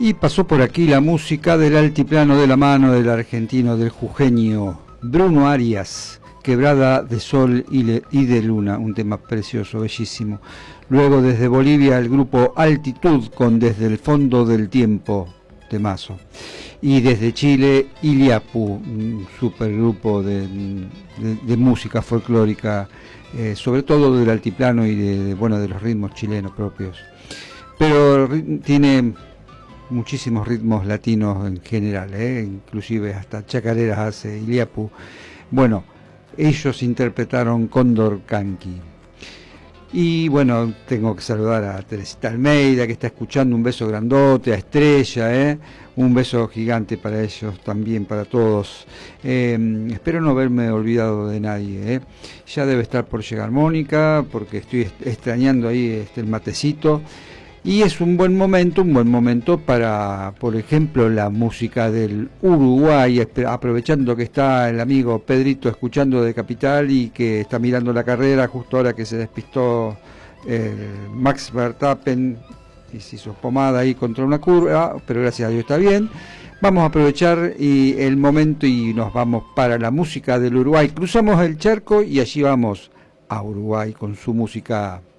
Y pasó por aquí la música del altiplano de la mano del argentino, del jujeño Bruno Arias, Quebrada de Sol y de Luna, un tema precioso, bellísimo. Luego desde Bolivia el grupo Altitud con Desde el Fondo del Tiempo, temazo. Y desde Chile Iliapu, un supergrupo de música folclórica, sobre todo del altiplano y de los ritmos chilenos propios. Pero tiene muchísimos ritmos latinos en general, inclusive hasta chacareras hace Iliapu. Bueno, ellos interpretaron Cóndor Canqui. Y bueno, tengo que saludar a Teresita Almeida, que está escuchando. Un beso grandote, a Estrella, un beso gigante para ellos, también para todos. Espero no haberme olvidado de nadie. Ya debe estar por llegar Mónica, porque estoy extrañando ahí el matecito. Y es un buen momento para, por ejemplo, la música del Uruguay, aprovechando que está el amigo Pedrito escuchando de Capital y que está mirando la carrera justo ahora que se despistó Max Verstappen y se hizo pomada ahí contra una curva, pero gracias a Dios está bien. Vamos a aprovechar el momento y nos vamos para la música del Uruguay. Cruzamos el charco y allí vamos a Uruguay con su música